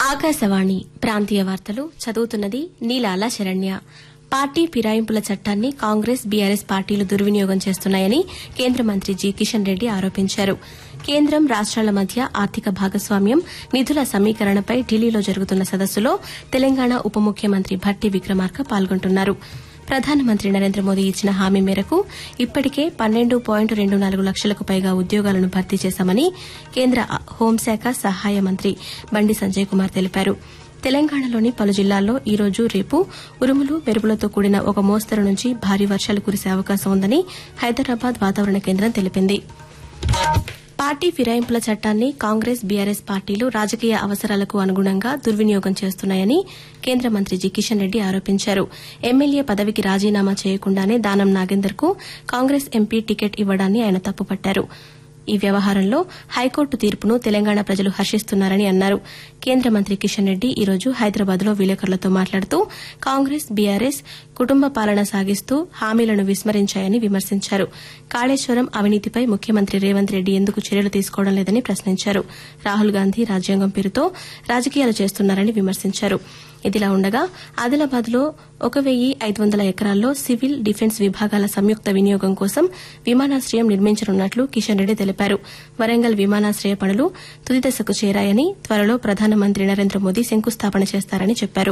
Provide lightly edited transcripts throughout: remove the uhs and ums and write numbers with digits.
ఆకాశవాణి ప్రాంతీయ వార్తలు చదువుతున్నది నీలాల శరణ్య. పార్టీ ఫిరాయింపుల చట్టాన్ని కాంగ్రెస్ బీఆర్ఎస్ పార్టీలు దుర్వినియోగం చేస్తున్నాయని కేంద్ర మంత్రి జి కిషన్ రెడ్డి ఆరోపించారు. కేంద్రం రాష్ట్రాల మధ్య ఆర్థిక భాగస్వామ్యం నిధుల సమీకరణపై ఢిల్లీలో జరుగుతున్న సదస్సులో తెలంగాణ ఉప ముఖ్యమంత్రి భట్టి విక్రమార్క పాల్గొంటున్నారు. ప్రధానమంత్రి నరేంద్ర మోదీ ఇచ్చిన హామీ మేరకు ఇప్పటికే 12.24 లక్షలకు పైగా ఉద్యోగాలను భర్తీ చేశామని కేంద్ర హోంశాఖ సహాయ మంత్రి బండి సంజయ్ కుమార్ తెలిపారు. తెలంగాణలోని పలు జిల్లాల్లో ఈ రోజు రేపు ఉరుములు మెరుపులతో కూడిన ఒక మోస్తరు నుంచి భారీ వర్షాలు కురిసే అవకాశం ఉందని హైదరాబాద్ వాతావరణ కేంద్రం తెలిపింది. పార్టీ ఫిరాయింపుల చట్టాన్ని కాంగ్రెస్ బీఆర్ఎస్ పార్టీలు రాజకీయ అవసరాలకు అనుగుణంగా దుర్వినియోగం చేస్తున్నాయని కేంద్ర మంత్రి జి కిషన్ రెడ్డి ఆరోపించారు. ఎమ్మెల్యే పదవికి రాజీనామా చేయకుండానే దానం నాగేందర్ కు కాంగ్రెస్ ఎంపీ టికెట్ ఇవ్వడాన్ని ఆయన తప్పుపట్టారు. ఈ వ్యవహారంలో హైకోర్టు తీర్పును తెలంగాణ ప్రజలు హర్షిస్తున్నారని అన్నారు. కేంద్ర మంత్రి కిషన్ రెడ్డి ఈ రోజు హైదరాబాద్లో విలేకరులతో మాట్లాడుతూ కాంగ్రెస్ బీఆర్ఎస్ కుటుంబ పాలన సాగిస్తూ హామీలను విస్మరించాయని విమర్శించారు. కాళేశ్వరం అవినీతిపై ముఖ్యమంత్రి రేవంత్ రెడ్డి ఎందుకు చర్యలు తీసుకోవడం లేదని ప్రశ్నించారు. రాహుల్ గాంధీ రాజ్యాంగం పేరుతో రాజకీయాలు చేస్తున్నారని విమర్శించారు. ఇదిలా ఉండగా ఆదిలాబాద్లో 1,500 ఎకరాల్లో సివిల్ డిఫెన్స్ విభాగాల సంయుక్త వినియోగం కోసం విమానాశ్రయం నిర్మించనున్నట్లు కిషన్ రెడ్డి తెలిపారు. వరంగల్ విమానాశ్రయ పనులు తుది దశకు చేరాయని త్వరలో ప్రధానమంత్రి నరేంద్ర మోదీ శంకుస్థాపన చేస్తారని చెప్పారు.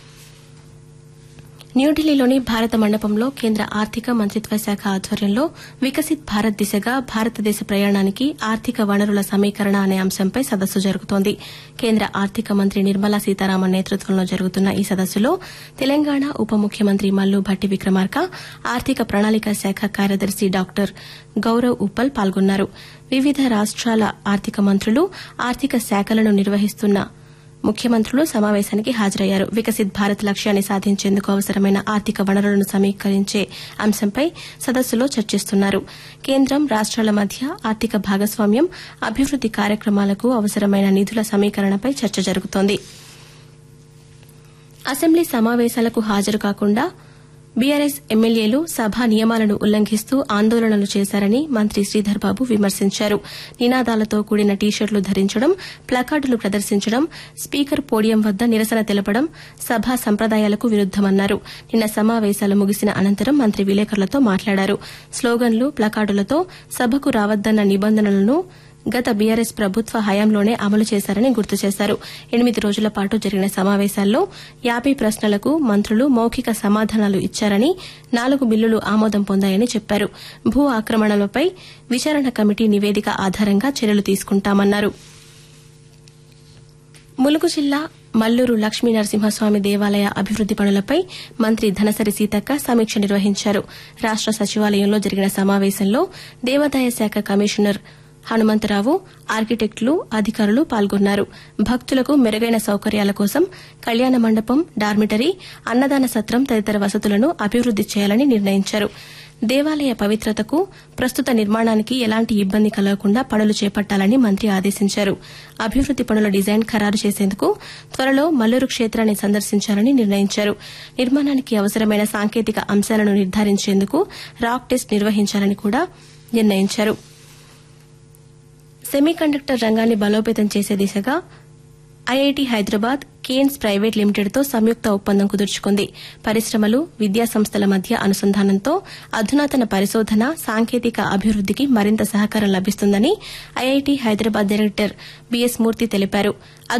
న్యూఢిల్లీలోని భారత మండపంలో కేంద్ర ఆర్థిక మంత్రిత్వ శాఖ ఆధ్వర్యంలో వికసిత్ భారత్ దిశగా భారతదేశ ప్రయాణానికి ఆర్థిక వనరుల సమీకరణ అనే అంశంపై సదస్సు జరుగుతోంది. కేంద్ర ఆర్థిక మంత్రి నిర్మలా సీతారామన్ నేతృత్వంలో జరుగుతున్న ఈ సదస్సులో తెలంగాణ ఉప ముఖ్యమంత్రి మల్లు భట్టి విక్రమార్క, ఆర్థిక ప్రణాళిక శాఖ కార్యదర్శి డాక్టర్ గౌరవ్ ఉప్పల్ పాల్గొన్నారు. వివిధ రాష్ట్రాల ఆర్థిక మంత్రులు, ఆర్థిక శాఖలను నిర్వహిస్తున్న ముఖ్యమంత్రులు సమావేశానికి హాజరయ్యారు. వికసిత్ భారత్ లక్ష్యాన్ని సాధించేందుకు అవసరమైన ఆర్థిక వనరులను సమీకరించే అంశంపై సదస్సులో చర్చిస్తున్నారు. కేంద్రం రాష్ట్రాల మధ్య ఆర్థిక భాగస్వామ్యం, అభివృద్ది కార్యక్రమాలకు అవసరమైన నిధుల సమీకరణపై చర్చ జరుగుతోంది. అసెంబ్లీ సమావేశాలకు హాజరు కాకుండా బీఆర్ఎస్ ఎమ్మెల్యేలు సభ నియమాలను ఉల్లంఘిస్తూ ఆందోళనలు చేశారని మంత్రి శ్రీధర్ బాబు విమర్శించారు. నినాదాలతో కూడిన టీషర్టులు ధరించడం, ప్లకార్డులు ప్రదర్శించడం, స్పీకర్ పోడియం వద్ద నిరసన తెలపడం సభా సంప్రదాయాలకు విరుద్దమన్నారు. నిన్న సమావేశాలు ముగిసిన అనంతరం మంత్రి విలేకరులతో మాట్లాడారు. స్లోగన్లు, ప్లకార్డులతో సభకు రావద్దన్న నిబంధనలను గత బీఆర్ఎస్ ప్రభుత్వ హయాంలోనే అమలు చేశారని గుర్తు చేశారు. 8 రోజుల పాటు జరిగిన సమావేశాల్లో 50 ప్రశ్నలకు మంత్రులు మౌఖిక సమాధానాలు ఇచ్చారని, 4 బిల్లులు ఆమోదం పొందాయని చెప్పారు. భూ ఆక్రమణలపై విచారణ కమిటీ నివేదిక ఆధారంగా చర్యలు తీసుకుంటామన్నారు. ములుగు జిల్లా మల్లూరు లక్ష్మీ నరసింహస్వామి దేవాలయ అభివృద్ది పనులపై మంత్రి ధనసరి సీతక్క సమీక్ష నిర్వహించారు. రాష్ట సచివాలయంలో జరిగిన సమావేశంలో దేవాదాయ శాఖ కమిషనర్ హనుమంతరావు, ఆర్కిటెక్టులు, అధికారులు పాల్గొన్నారు. భక్తులకు మెరుగైన సౌకర్యాల కోసం కళ్యాణ మండపం, డార్మిటరీ, అన్నదాన సత్రం తదితర వసతులను అభివృద్ది చేయాలని నిర్ణయించారు. దేవాలయ పవిత్రతకు, ప్రస్తుత నిర్మాణానికి ఎలాంటి ఇబ్బంది కలగకుండా పనులు చేపట్టాలని మంత్రి ఆదేశించారు. అభివృద్ది పనుల డిజైన్ ఖరారు చేసేందుకు త్వరలో మల్లూరు క్షేత్రాన్ని సందర్శించాలని నిర్ణయించారు. నిర్మాణానికి అవసరమైన సాంకేతిక అంశాలను నిర్ధారించేందుకు రాక్ టెస్ట్ నిర్వహించాలని కూడా నిర్ణయించారు. సెమీకండక్టర్ రంగాన్ని బలోపేతం చేసే దిశగా ఐఐటీ హైదరాబాద్, కేన్స్ ప్రైవేట్ లిమిటెడ్తో సంయుక్త ఒప్పందం కుదుర్చుకుంది. పరిశ్రమలు, విద్యాసంస్థల మధ్య అనుసంధానంతో అధునాతన పరిశోధన, సాంకేతిక అభివృద్దికి మరింత సహకారం లభిస్తుందని ఐఐటీ హైదరాబాద్ డైరెక్టర్ బీఎస్ మూర్తి తెలిపారు.